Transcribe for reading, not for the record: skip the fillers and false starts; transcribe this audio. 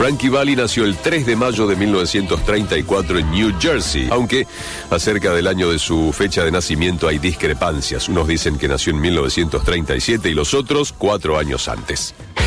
Frankie Valli nació el 3 de mayo de 1934 en New Jersey, aunque acerca del año de su fecha de nacimiento hay discrepancias. Unos dicen que nació en 1937 y los otros 4 años antes.